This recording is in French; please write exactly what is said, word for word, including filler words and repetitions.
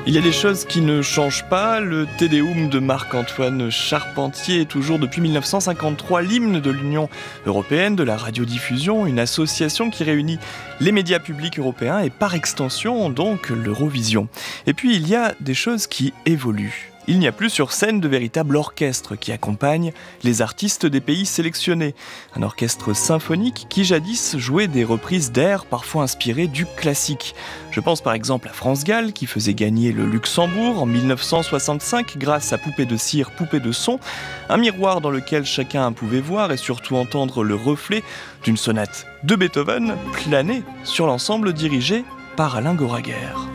Il y a des choses qui ne changent pas. Le Te Deum de Marc-Antoine Charpentier est toujours depuis mille neuf cent cinquante-trois l'hymne de l'Union européenne de la radiodiffusion, une association qui réunit les médias publics européens et par extension donc l'Eurovision. Et puis il y a des choses qui évoluent. Il n'y a plus sur scène de véritable orchestre qui accompagne les artistes des pays sélectionnés. Un orchestre symphonique qui jadis jouait des reprises d'airs parfois inspirés du classique. Je pense par exemple à France Gall qui faisait gagner le Luxembourg en mille neuf cent soixante-cinq grâce à Poupée de cire, Poupée de son, un miroir dans lequel chacun pouvait voir et surtout entendre le reflet d'une sonate de Beethoven planée sur l'ensemble dirigé par Alain Goraguer.